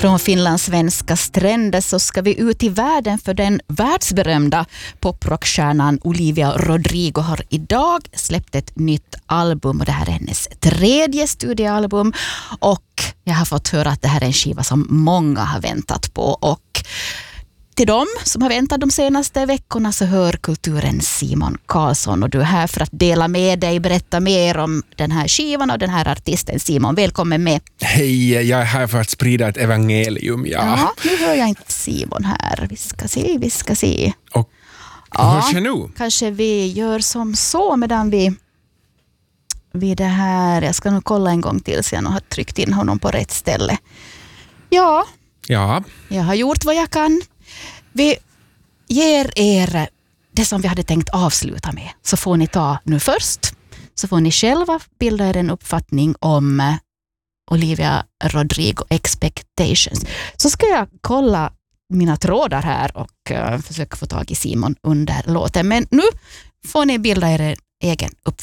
Från finlandssvenska stränder så ska vi ut i världen, för den världsberömda poprockstjärnan Olivia Rodrigo har idag släppt ett nytt album, och det här är hennes 3:e studioalbum, och jag har fått höra att det här är en skiva som många har väntat på, och till dem som har väntat de senaste veckorna så hör kulturen Simon Karlsson, och du är här för att dela med dig, berätta mer om den här skivan och den här artisten. Simon, välkommen med. Hej, jag är här för att sprida ett evangelium. Ja, nu hör jag inte Simon här. Vi ska se. Och hörs jag nu? Kanske vi gör som så medan vi det här. Jag ska nog kolla en gång till så jag har tryckt in honom på rätt ställe. Ja, jag har gjort vad jag kan. Vi ger er det som vi hade tänkt avsluta med. Så får ni ta nu först. Så får ni själva bilda er en uppfattning om Olivia Rodrigo Expectations. Så ska jag kolla mina trådar här och försöka få tag i Simon under låten. Men nu får ni bilda er egen uppfattning.